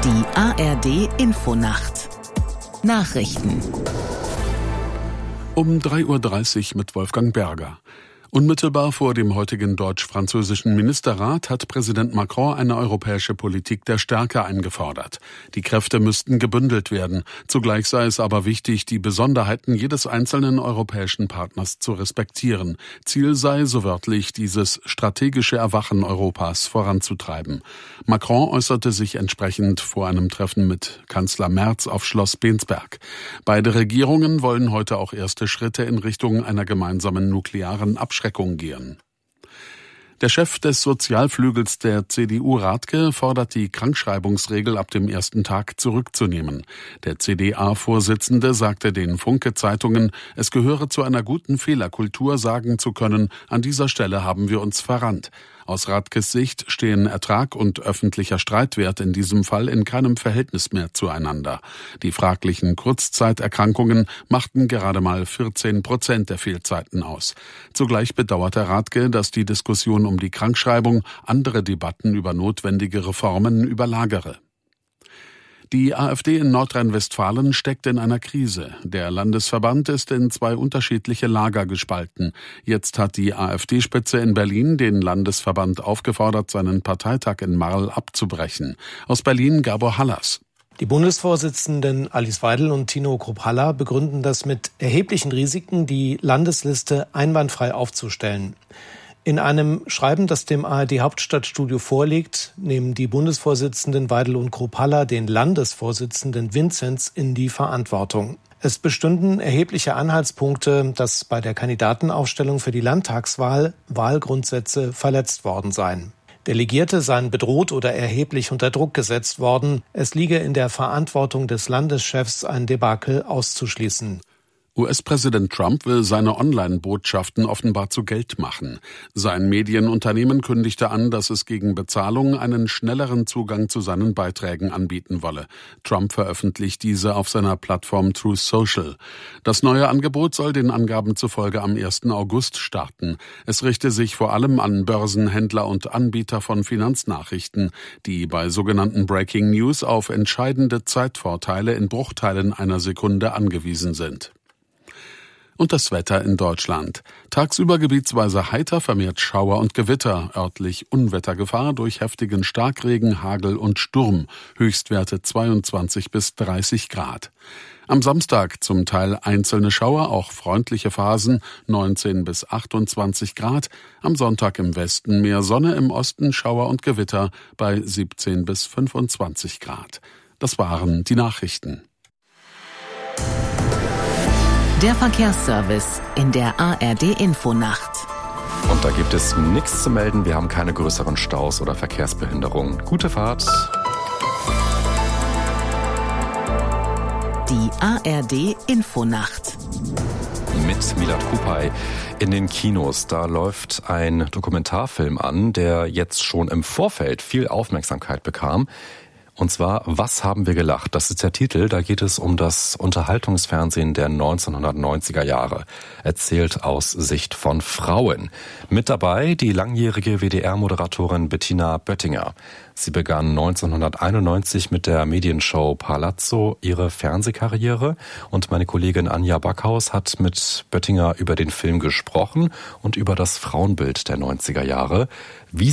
Die ARD-Infonacht. Nachrichten. Um 3:30 Uhr mit Wolfgang Berger. Unmittelbar vor dem heutigen deutsch-französischen Ministerrat hat Präsident Macron eine europäische Politik der Stärke eingefordert. Die Kräfte müssten gebündelt werden. Zugleich sei es aber wichtig, die Besonderheiten jedes einzelnen europäischen Partners zu respektieren. Ziel sei, so wörtlich, dieses strategische Erwachen Europas voranzutreiben. Macron äußerte sich entsprechend vor einem Treffen mit Kanzler Merz auf Schloss Bensberg. Beide Regierungen wollen heute auch erste Schritte in Richtung einer gemeinsamen nuklearen Abschreckung gehen. Der Chef des Sozialflügels der CDU, Radke, fordert die Krankschreibungsregel ab dem ersten Tag zurückzunehmen. Der CDA-Vorsitzende sagte den Funke-Zeitungen, es gehöre zu einer guten Fehlerkultur, sagen zu können, an dieser Stelle haben wir uns verrannt. Aus Radkes Sicht stehen Ertrag und öffentlicher Streitwert in diesem Fall in keinem Verhältnis mehr zueinander. Die fraglichen Kurzzeiterkrankungen machten gerade mal 14% der Fehlzeiten aus. Zugleich bedauerte Radke, dass die Diskussion um die Krankschreibung andere Debatten über notwendige Reformen überlagere. Die AfD in Nordrhein-Westfalen steckt in einer Krise. Der Landesverband ist in zwei unterschiedliche Lager gespalten. Jetzt hat die AfD-Spitze in Berlin den Landesverband aufgefordert, seinen Parteitag in Marl abzubrechen. Aus Berlin Gabor Hallas. Die Bundesvorsitzenden Alice Weidel und Tino Krupp-Haller begründen das mit erheblichen Risiken, die Landesliste einwandfrei aufzustellen. In einem Schreiben, das dem ARD-Hauptstadtstudio vorliegt, nehmen die Bundesvorsitzenden Weidel und Krupp-Haller den Landesvorsitzenden Vinzenz in die Verantwortung. Es bestünden erhebliche Anhaltspunkte, dass bei der Kandidatenaufstellung für die Landtagswahl Wahlgrundsätze verletzt worden seien. Delegierte seien bedroht oder erheblich unter Druck gesetzt worden. Es liege in der Verantwortung des Landeschefs, ein Debakel auszuschließen. US-Präsident Trump will seine Online-Botschaften offenbar zu Geld machen. Sein Medienunternehmen kündigte an, dass es gegen Bezahlung einen schnelleren Zugang zu seinen Beiträgen anbieten wolle. Trump veröffentlicht diese auf seiner Plattform Truth Social. Das neue Angebot soll den Angaben zufolge am 1. August starten. Es richte sich vor allem an Börsenhändler und Anbieter von Finanznachrichten, die bei sogenannten Breaking News auf entscheidende Zeitvorteile in Bruchteilen einer Sekunde angewiesen sind. Und das Wetter in Deutschland. Tagsüber gebietsweise heiter, vermehrt Schauer und Gewitter, örtlich Unwettergefahr durch heftigen Starkregen, Hagel und Sturm, Höchstwerte 22 bis 30 Grad. Am Samstag zum Teil einzelne Schauer, auch freundliche Phasen, 19 bis 28 Grad. Am Sonntag im Westen mehr Sonne, im Osten Schauer und Gewitter bei 17 bis 25 Grad. Das waren die Nachrichten. Der Verkehrsservice in der ARD-Infonacht. Und da gibt es nichts zu melden. Wir haben keine größeren Staus oder Verkehrsbehinderungen. Gute Fahrt. Die ARD-Infonacht. Mit Milad Kupay in den Kinos. Da läuft ein Dokumentarfilm an, der jetzt schon im Vorfeld viel Aufmerksamkeit bekam. Und zwar, was haben wir gelacht? Das ist der Titel. Da geht es um das Unterhaltungsfernsehen der 1990er Jahre. Erzählt aus Sicht von Frauen. Mit dabei die langjährige WDR-Moderatorin Bettina Böttinger. Sie begann 1991 mit der Medienshow Palazzo ihre Fernsehkarriere. Und meine Kollegin Anja Backhaus hat mit Böttinger über den Film gesprochen und über das Frauenbild der 90er Jahre. Wie